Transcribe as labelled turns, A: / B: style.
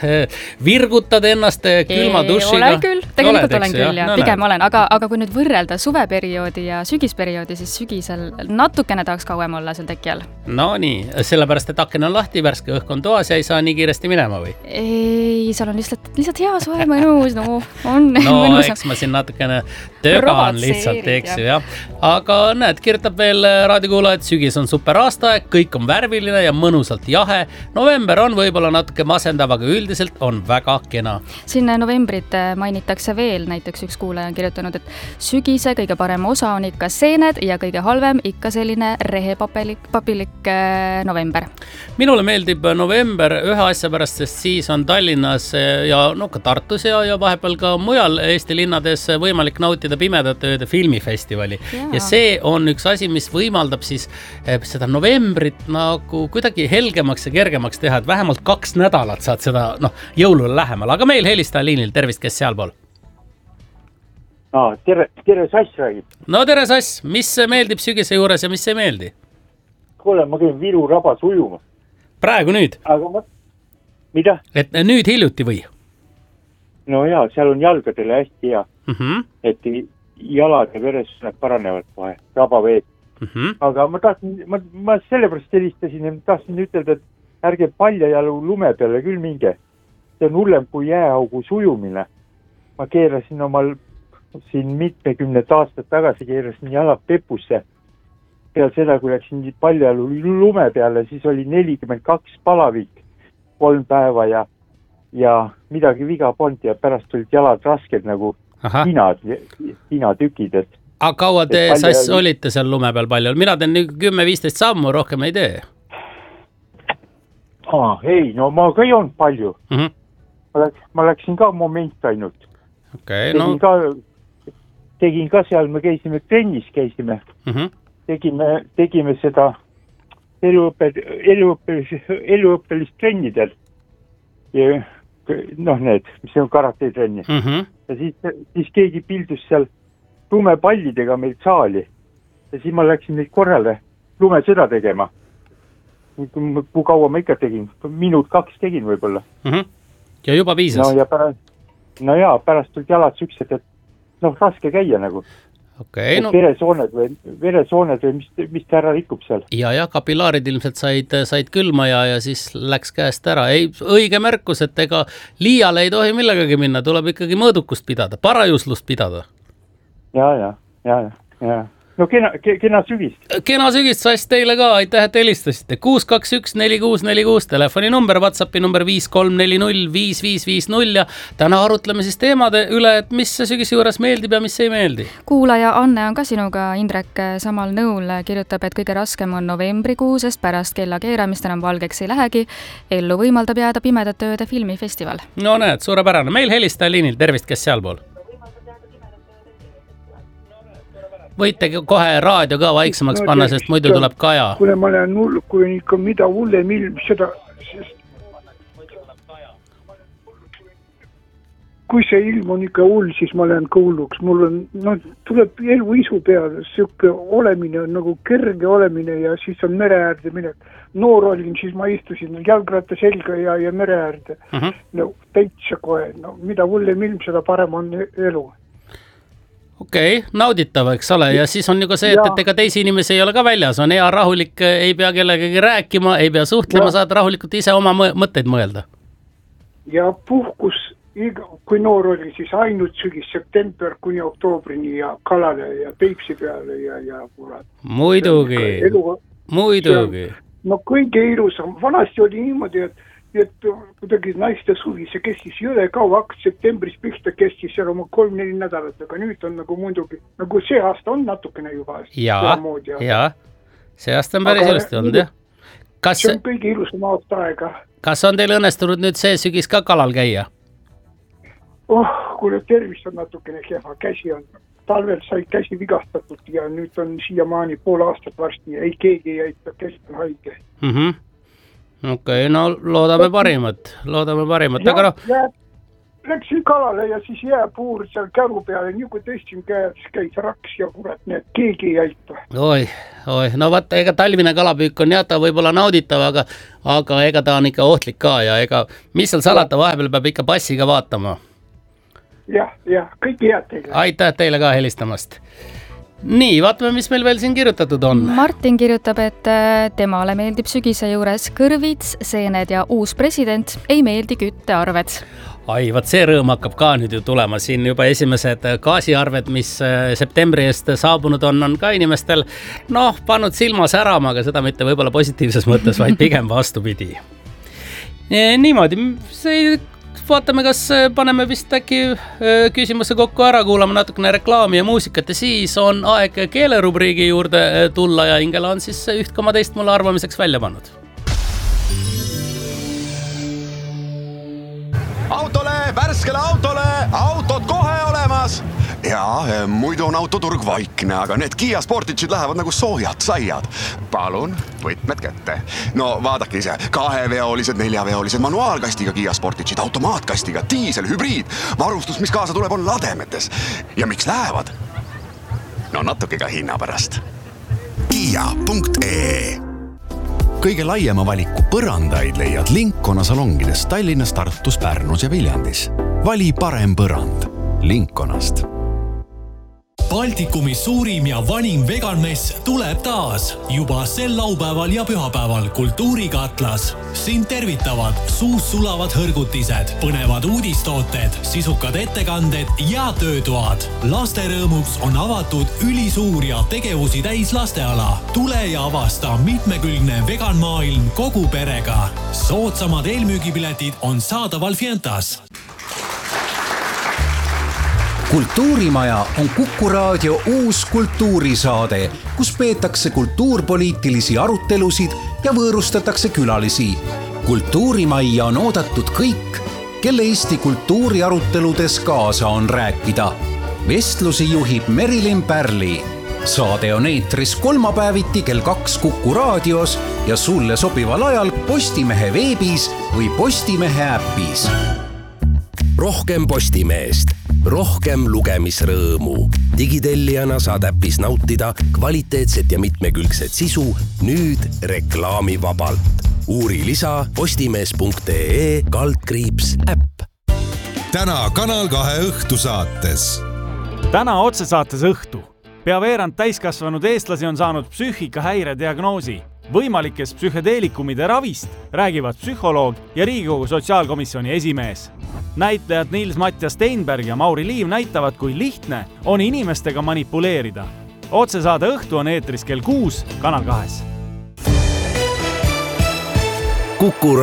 A: virgutad ennast külma dušiga?
B: Olen küll, tegelikult olen küll ja pigem olen, aga kui nüüd võrrelda suveperioodi ja sügisperioodi, siis sügisel natukene tahaks kauem olla seal teki all.
A: No nii, sellepärast, et aken on lahti, värske õhk on toas ja ei saa nii kiiresti minema või?
B: Ei, seal on lihtsalt hea soe mõnus, on
A: mõnus. Eks ma siin natukene tögan lihtsalt, eks ju, jah. Aga näed, kirjutab veel raadiokuulaja, et sügis on super aastaaeg, kõik on värviline ja mõnusalt jahe. November on võib-olla natuke masendav, aga üldiselt on väga kena.
B: Siin novembrit mainitakse veel, näiteks üks kuulaja on kirjutanud, et sügise kõige parem osa on ikka seened ja kõige halvem ikka selline rehepapilik november.
A: Minule meeldib november ühe asja pärast, sest siis on Tallinnas ja ka Tartus ja vahepeal ka mujal Eesti linnades võimalik nautida Pimedate ööde filmifestivali. Ja see on üks asi, mis võimaldab siis seda novembrit nagu kuidagi helgemaks ja kergemaks teha, et vähemalt 2 nädalat saad seda jõulule lähemal. Aga meil helistaja liinil, tervist, kes sealpool?
C: Tere Sass räägib.
A: No tere Sass, mis meeldib sügise juures ja mis ei meeldi?
C: Kuule, ma käin Viru rabas ujuma.
A: Praegu nüüd?
C: Aga mida?
A: Et nüüd hiljuti või?
C: No jaa, seal on jalgadele hästi hea. Et jalad ja veresoomed paranevad kohe, rabaveed. Aga ma sellepärast helistasin ja tahtsin ütelda, et ärge paljajalu lume peale küll minge. See on hullem kui jääaugus ujumine. Ma keerasin omal siin mitmekümnet aastat tagasi, keerasin jalad pepusse. Peal seda, kui läksin paljajalu lume peale, siis oli 42 palavik 3 päeva ja midagi viga polnud ja pärast olid jalad rasked nagu hinatükid.
A: Aga kaua te Sass olite seal lume peal palju? Mina teen 10-15 sammu, rohkem ei tee.
C: Ei, no ma ka ei olnud palju. Ma läksin ka moment ainult. Tegin ka seal, me käisime trennis, tegime seda eluõppelist trennidel. Ja need, mis on karate-trenni. Ja siis keegi pildus seal lumepallidega meil saali. Ja siis ma läksin neid korrale lumesõda tegema. Kui kaua ma ikka tegin? Minut 2 tegin võib-olla.
A: Ja juba piisas?
C: Pärast olid jalad süksed, et raske käia nagu. Veresooned või mis ta ära rikub seal?
A: Ja kapilaarid ilmselt said külma ja siis läks käest ära. Ei, õige märkus, et ega liiale ei tohi millegagi minna, tuleb ikkagi mõõdukust pidada, parajuslust pidada.
C: Ja. No kena sügist.
A: Kena sügist, Sass, teile ka. Aitäh, et helistasite. 621-4646, telefoninumber, WhatsAppi number 53405550 ja täna arutleme siis teemade üle, et mis sügise juures meeldib ja mis ei meeldi.
B: Kuulaja Anne on ka sinuga, Indrek, samal nõul, kirjutab, et kõige raskem on novembrikuu, sest pärast kella keeramist enam valgeks ei lähegi. Ellu võimaldab jääda Pimedate ööde filmifestival. No
A: näed, suurepärane. Meil helistaja liinil, tervist, kes sealpool? Võite kohe raadio ka vaiksemaks panna, sest muidu tuleb kaja.
D: Kuule, ma olen hull, kui on ikka mida hullem ilm, seda... Kui see ilm on ikka hull, siis ma olen kuuluks. Mul on, tuleb elu isu peale, siuke olemine on nagu kerge olemine ja siis on mere äärde minek. Noor olin, siis ma istusin jalgratta selga ja mere äärde. Täitsa kohe, mida hullem ilm, seda parem on elu.
A: Nauditav, eks ole, ja siis on ju ka see, et ega teisi inimesi ei ole ka väljas, on hea rahulik, ei pea kellegagi rääkima, ei pea suhtlema, saad rahulikult ise oma mõtteid mõelda.
D: Ja puhkus, kui noor oli, siis ainult sügis, september kuni oktoobrini ja kalale ja Peipsi peale ja kurat.
A: Muidugi.
D: No kõige ilusam, vanasti oli niimoodi, et kuidagi naiste suvi, see kestis jõle kaua, septembris pihta kestis seal oma 3-4 nädalat, aga nüüd on nagu muidugi, nagu see aasta on natukene juba.
A: Ja, see aasta on päris ilusti olnud, jah.
D: See on kõige ilusam aasta aega.
A: Kas on teil õnnestunud nüüd see sügis ka kalal käia?
D: Kuule, tervist on natukene kehva, käsi on. Talvel sai käsi vigastatud ja nüüd on siiamaani pool aastat varsti ja ei keegi ei aita, kes on haige.
A: No loodame parimat, aga
D: läksin kalale ja siis jääpuur seal käru peale, nii kui tõstin käed, siis käis raks ja kurat, nii et keegi ei aita.
A: Oi, no vaata, ega talvine kalapüük on jah, ta võib-olla nauditav, aga ega ta on ikka ohtlik ka ja ega mis seal salata, vahepeal peab ikka passiga vaatama.
D: Jah, kõik head teile.
A: Aitäh teile ka helistamast. Nii, vaatame, mis meil veel siin kirjutatud on.
B: Martin kirjutab, et temale meeldib sügise juures kõrvits, seened ja uus president, ei meeldi küttearved.
A: Ai, vaat see rõõm hakkab ka nüüd ju tulema. Siin juba esimesed gaasiarved, mis septembri eest saabunud on ka inimestel pannud silma särama, aga seda mitte võib-olla positiivses mõttes, vaid pigem vastupidi. Niimoodi, vaatame, kas paneme vist äkki küsimuse kokku ära, kuulame natukene reklaami ja muusikat ja siis on aeg keelerubriigi juurde tulla ja Ingela on siis üht koma teist mulle arvamiseks välja pannud.
E: Autole, värskele autole, autod kohe olemas. Ja, muidu on autoturg vaikne, aga need Kia Sportage'id lähevad nagu soojad saiad. Palun, võtmed kätte. No vaadake ise, 2-veolised, 4-veolised, manuaalkastiga Kia Sportage'id, automaatkastiga, diisel, hübriid. Varustus, mis kaasa tuleb, on lademetes. Ja miks lähevad? No natuke ka hinna pärast. Kia.ee Kõige laiema valiku põrandaid leiad Linkona salongides Tallinnas, Tartus, Pärnus ja Viljandis. Vali parem põrand Linkonast.
F: Baltikumi suurim ja vanim veganmess tuleb taas juba sel laupäeval ja pühapäeval Kultuurikatlas. Siin tervitavad suus sulavad hõrgutised, põnevad uudistooted, sisukad ettekanded ja töötoad. Lasterõõmuks on avatud ülisuur ja tegevusi täis lasteala. Tule ja avasta mitmekülgne veganmaailm kogu perega. Soodsamad eelmüügipiletid on saadaval Fientas.
G: Kultuurimaja on Kuku Raadio uus kultuurisaade, kus peetakse kultuurpoliitilisi arutelusid ja võõrustatakse külalisi. Kultuurimajja on oodatud kõik, kelle Eesti kultuuriaruteludes kaasa on rääkida. Vestlusi juhib Merilin Pärli. Saade on eetris kolmapäeviti kell 2 Kuku Raadios ja sulle sobival ajal Postimehe veebis või Postimehe äppis.
H: Rohkem Postimeest, rohkem lugemisrõõmu. Digitellijana saad äppis nautida kvaliteetset ja mitmekülgset sisu nüüd reklaamivabalt. Uuri lisa postimees.ee/äpp.
I: Täna Kanal 2 õhtusaates.
J: Täna otsesaates õhtu. Pea veerand täiskasvanud eestlasi on saanud psüühikahäire diagnoosi. Võimalikest psühhedeelikumide ravist räägivad psühholoog ja Riigikogu sotsiaalkomisjoni esimees. Näitlejad Niels-Mattias Steinberg ja Mauri Liiv näitavad, kui lihtne on inimestega manipuleerida. Otsesaade õhtu on eetris kell 6 Kanal 2.
H: Kuku